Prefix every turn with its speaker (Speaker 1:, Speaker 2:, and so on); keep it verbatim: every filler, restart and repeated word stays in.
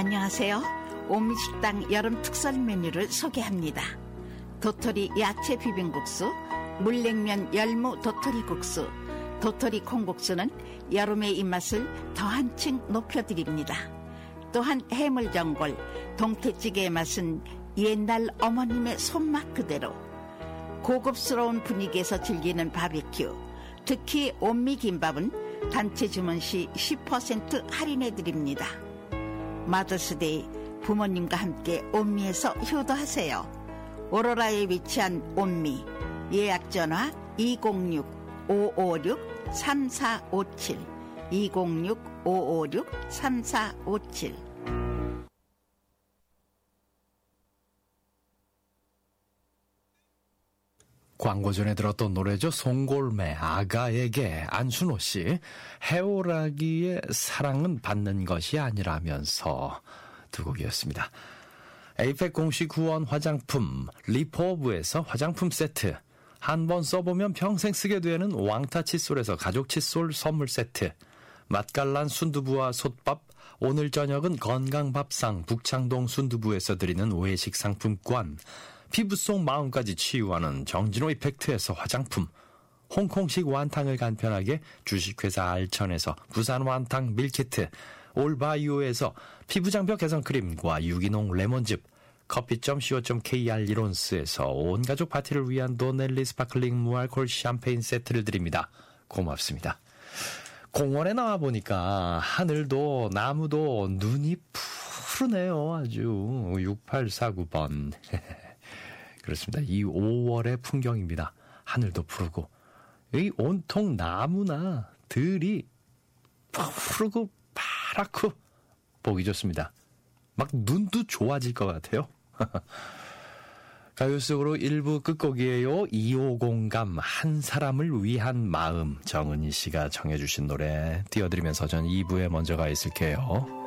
Speaker 1: 안녕하세요. 오미식당 여름 특설 메뉴를 소개합니다. 도토리 야채 비빔국수, 물냉면 열무 도토리국수, 도토리 콩국수는 여름의 입맛을 더 한층 높여드립니다. 또한 해물전골, 동태찌개의 맛은 옛날 어머님의 손맛 그대로. 고급스러운 분위기에서 즐기는 바비큐, 특히 온미김밥은 단체 주문 시 십 퍼센트 할인해드립니다. 마더스데이, 부모님과 함께 온미에서 효도하세요. 오로라에 위치한 온미, 예약전화 이공육 오오육 삼사오칠, 이공육 오오육 삼사오칠.
Speaker 2: 광고 전에 들었던 노래죠. 송골매 아가에게, 안순호씨. 해오라기의 사랑은 받는 것이 아니라면서 두 곡이었습니다. 에이펙 공식 후원 화장품 리포브에서 화장품 세트, 한 번 써보면 평생 쓰게 되는 왕타 칫솔에서 가족 칫솔 선물 세트, 맛깔난 순두부와 솥밥, 오늘 저녁은 건강밥상 북창동 순두부에서 드리는 외식 상품권, 피부 속 마음까지 치유하는 정진호 이펙트에서 화장품, 홍콩식 완탕을 간편하게 주식회사 알천에서 부산 완탕 밀키트, 올바이오에서 피부장벽 개선 크림과 유기농 레몬즙, 커피 닷 씨오 닷 케이알 이론스에서 온가족 파티를 위한 도넬리 스파클링 무알콜 샴페인 세트를 드립니다. 고맙습니다. 공원에 나와보니까 하늘도 나무도 눈이 푸르네요. 아주. 육팔사구 번. 그렇습니다. 이 오월의 풍경입니다. 하늘도 푸르고 이 온통 나무나 들이 푸르고 파랗고 보기 좋습니다. 막 눈도 좋아질 것 같아요. 가요 속으로 일 부 끝곡이에요. 이오공감, 한 사람을 위한 마음, 정은희 씨가 정해주신 노래 띄워드리면서 전 이 부에 먼저 가 있을게요.